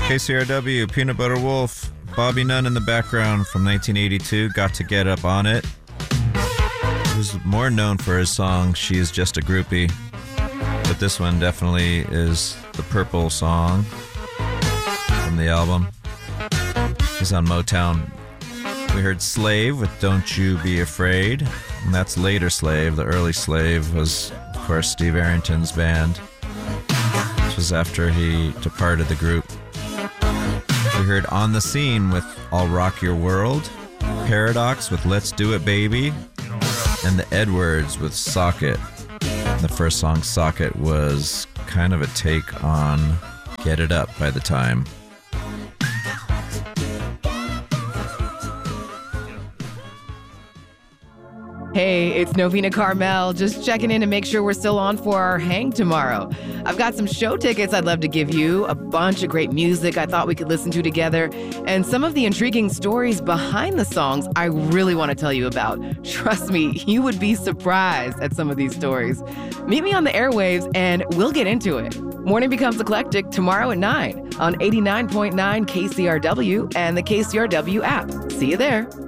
KCRW, Peanut Butter Wolf, Bobby Nunn in the background from 1982, Got to Get Up on It. He's more known for his song, She's Just a Groupie, but this one definitely is the Purple song from the album. He's on Motown. We heard Slave with Don't You Be Afraid, and that's later Slave. The early Slave was, of course, Steve Arrington's band. This was after he departed the group. We heard On the Scene with I'll Rock Your World, Paradox with Let's Do It Baby, and the Edwards with Socket. The first song, Socket, was kind of a take on Get It Up by The Time. Hey, it's Novena Carmel, just checking in to make sure we're still on for our hang tomorrow. I've got some show tickets I'd love to give you, a bunch of great music I thought we could listen to together, and some of the intriguing stories behind the songs I really want to tell you about. Trust me, you would be surprised at some of these stories. Meet me on the airwaves and we'll get into it. Morning Becomes Eclectic tomorrow at 9 on 89.9 KCRW and the KCRW app. See you there.